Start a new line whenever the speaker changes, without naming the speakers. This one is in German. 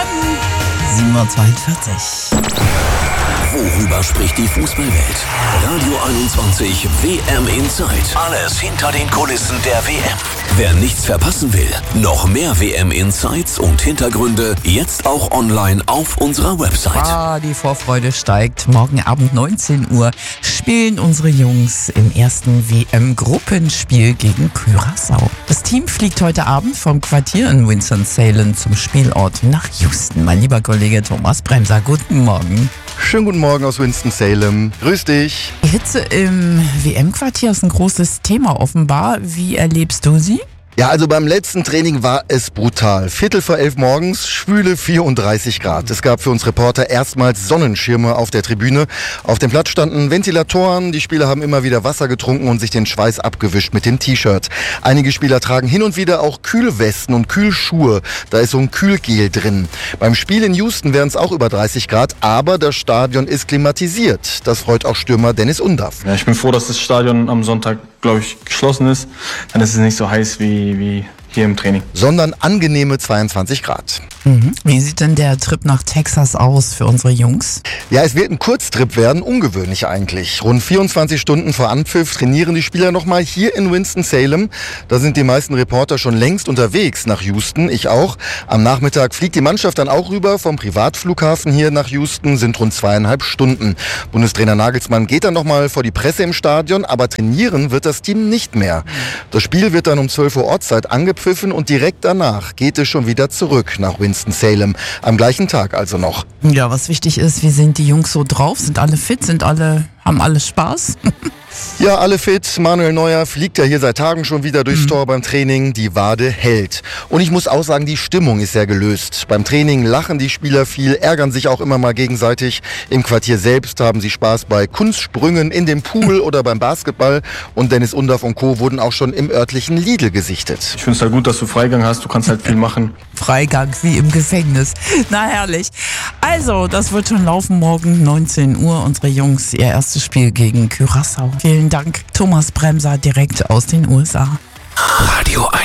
Morgen. 7:42 Uhr.
Worüber spricht die Fußballwelt? Radio 21 WM Insight. Alles hinter den Kulissen der WM. Wer nichts verpassen will, noch mehr WM Insights und Hintergründe jetzt auch online auf unserer Website.
Die Vorfreude steigt. Morgen Abend 19 Uhr spielen unsere Jungs im ersten WM-Gruppenspiel gegen Curaçao. Das Team fliegt heute Abend vom Quartier in Winston-Salem zum Spielort nach Houston. Mein lieber Kollege Thomas Bremser, guten Morgen.
Schönen guten Morgen aus Winston-Salem. Grüß dich.
Die Hitze im WM-Quartier ist ein großes Thema offenbar. Wie erlebst du sie?
Ja, also beim letzten Training war es brutal. 10:45 morgens, schwüle 34 Grad. Es gab für uns Reporter erstmals Sonnenschirme auf der Tribüne. Auf dem Platz standen Ventilatoren. Die Spieler haben immer wieder Wasser getrunken und sich den Schweiß abgewischt mit dem T-Shirt. Einige Spieler tragen hin und wieder auch Kühlwesten und Kühlschuhe. Da ist so ein Kühlgel drin. Beim Spiel in Houston wären es auch über 30 Grad, aber das Stadion ist klimatisiert. Das freut auch Stürmer Dennis Undaff.
Ja, ich bin froh, dass das Stadion am Sonntag, glaube ich, geschlossen ist. Dann ist es nicht so heiß wie hier im Training.
Sondern angenehme 22 Grad.
Wie sieht denn der Trip nach Texas aus für unsere Jungs?
Ja, es wird ein Kurztrip werden, ungewöhnlich eigentlich. Rund 24 Stunden vor Anpfiff trainieren die Spieler nochmal hier in Winston-Salem. Da sind die meisten Reporter schon längst unterwegs nach Houston, ich auch. Am Nachmittag fliegt die Mannschaft dann auch rüber vom Privatflughafen hier nach Houston, sind rund 2,5 Stunden. Bundestrainer Nagelsmann geht dann nochmal vor die Presse im Stadion, aber trainieren wird das Team nicht mehr. Das Spiel wird dann um 12 Uhr Ortszeit angepfiffen und direkt danach geht es schon wieder zurück nach Winston-Salem. Am gleichen Tag also noch.
Ja, was wichtig ist, wie sind die Jungs so drauf? Sind alle fit? Haben alle Spaß?
Ja, alle fit. Manuel Neuer fliegt ja hier seit Tagen schon wieder durchs Tor beim Training. Die Wade hält. Und ich muss auch sagen, die Stimmung ist sehr gelöst. Beim Training lachen die Spieler viel, ärgern sich auch immer mal gegenseitig. Im Quartier selbst haben sie Spaß bei Kunstsprüngen in dem Pool oder beim Basketball. Und Dennis Undaff und Co. wurden auch schon im örtlichen Lidl gesichtet.
Ich finde es halt gut, dass du Freigang hast. Du kannst halt viel machen.
Freigang wie im Gefängnis. Na herrlich. Also, das wird schon laufen morgen 19 Uhr. Unsere Jungs, ihr erstes Spiel gegen Curaçao. Vielen Dank, Thomas Bremser, direkt aus den USA.
Radio 1.